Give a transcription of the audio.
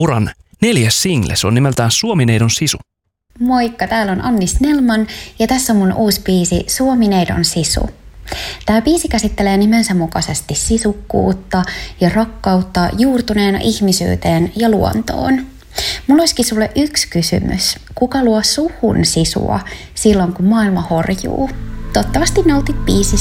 uran 4. single. Se on nimeltään Suomineidon sisu. Moikka, täällä on Anni Snellman ja tässä on mun uusi biisi Suomineidon sisu. Tämä biisi käsittelee nimensä mukaisesti sisukkuutta ja rakkautta juurtuneena ihmisyyteen ja luontoon. Mulla olisikin sulle yksi kysymys. Kuka luo suhun sisua silloin, kun maailma horjuu? Toivottavasti nautit biisistä.